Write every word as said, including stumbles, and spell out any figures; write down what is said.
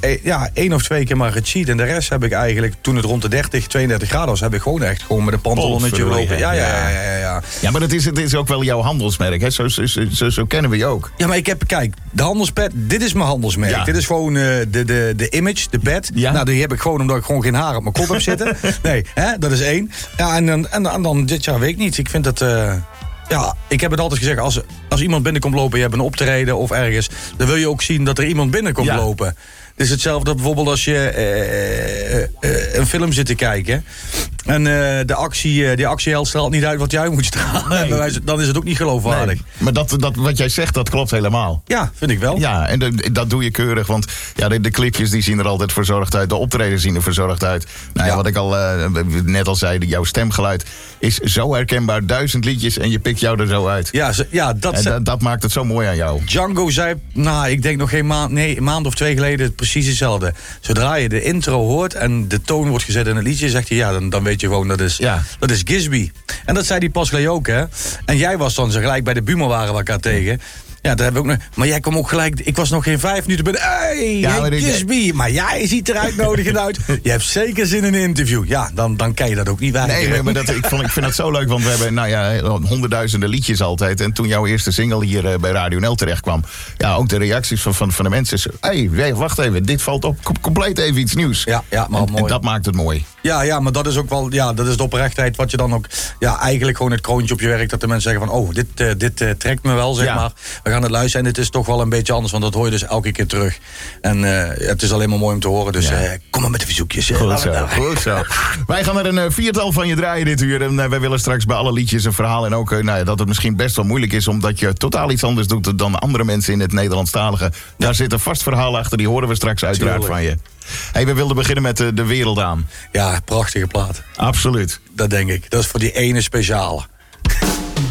eh, ja, één of twee keer maar gecheat. En de rest heb ik eigenlijk, toen het rond de dertig, tweeëndertig graden was, heb ik gewoon echt gewoon met een pantalonnetje gelopen. Ja, ja, ja, ja, ja. Ja, maar het is, het is ook wel jouw handelsmerk, hè? Zo, zo, zo, zo kennen we je ook. Ja, maar ik heb, kijk, de handelspet, dit is mijn handelsmerk. Ja. Dit is gewoon uh, de, de, de image, de pet. Ja. Nou, die heb ik gewoon omdat ik gewoon geen haar op mijn kop heb zitten. Nee, hè, dat is één. Ja, en, en, en, en dan dit jaar weet ik niet. Ik vind dat... Uh, Ja, ik heb het altijd gezegd, als, als iemand binnenkomt lopen, je hebt een optreden of ergens, dan wil je ook zien dat er iemand binnenkomt ja. lopen. Het is hetzelfde bijvoorbeeld als je uh, uh, uh, een film zit te kijken en uh, de actie, uh, die actieheld straalt niet uit wat jij moet stralen. Nee. Dan is het ook niet geloofwaardig. Nee. Maar dat, dat, wat jij zegt, dat klopt helemaal. Ja, vind ik wel. Ja, en de, dat doe je keurig, want ja, de, de clipjes die zien er altijd verzorgd uit, de optredens zien er verzorgd uit. Nou ja, ja. wat ik al uh, net al zei, jouw stemgeluid is zo herkenbaar, duizend liedjes en je pikt jou er zo uit. Ja, ja dat, en dat, dat maakt het zo mooi aan jou. Django zei, nou, ik denk nog geen maand, nee, een maand of twee geleden precies hetzelfde. Zodra je de intro hoort en de toon wordt gezet in het liedje, zegt hij, ja, dan, dan weet je gewoon, dat is, ja. dat is Gisby. En dat zei die pas geleden ook, hè. En jij was dan zo gelijk bij de Buma waren we elkaar tegen. Ja, daar hebben we ook nog. Maar jij kwam ook gelijk. Ik was nog geen vijf minuten bij. Hey, ja, hey, Gisby. Maar jij ziet eruit nodig uit. Je hebt zeker zin in een interview. Ja, dan, dan kan je dat ook niet weigeren. Nee, maar dat, ik, vond, ik vind dat zo leuk, want we hebben nou ja, honderdduizenden liedjes altijd. En toen jouw eerste single hier uh, bij Radio N L terecht kwam, ja, ook de reacties van, van, van de mensen is, hé, hey, wacht even, dit valt op, compleet even iets nieuws. Ja, ja, maar en, mooi. En dat maakt het mooi. Ja, ja, maar dat is ook wel, ja, dat is de oprechtheid wat je dan ook, ja, eigenlijk gewoon het kroontje op je werk, dat de mensen zeggen van, oh, dit, uh, dit uh, trekt me wel, zeg ja. maar. We gaan het luisteren en het is toch wel een beetje anders, want dat hoor je dus elke keer terug. En uh, het is alleen maar mooi om te horen, dus ja. uh, kom maar met de verzoekjes. Uh, goed zo, goed zo. Wij gaan er een uh, viertal van je draaien dit uur en uh, wij willen straks bij alle liedjes een verhaal en ook uh, nou ja, dat het misschien best wel moeilijk is, omdat je totaal iets anders doet dan andere mensen in het Nederlandstalige. Ja. Daar zit een vast verhaal achter, die horen we straks uiteraard Tuurlijk. van je. Hey, we wilden beginnen met de, de wereld aan. Ja, prachtige plaat. Absoluut. Dat denk ik. Dat is voor die ene speciale.